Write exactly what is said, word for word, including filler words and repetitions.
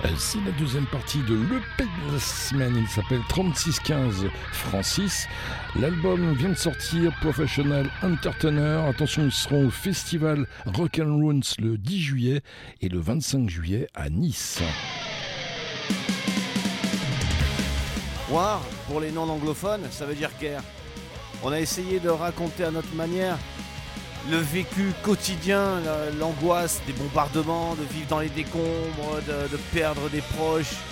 Euh, C'est la deuxième partie de l'E P de la semaine. Il s'appelle trente-six quinze Francis. L'album vient de sortir, Professional Entertainer. Attention, ils seront au festival Rock and Runes le dix juillet et le vingt-cinq juillet à Nice. War, pour les non-anglophones, ça veut dire guerre. On a essayé de raconter à notre manière le vécu quotidien, l'angoisse des bombardements, de vivre dans les décombres, de, de perdre des proches,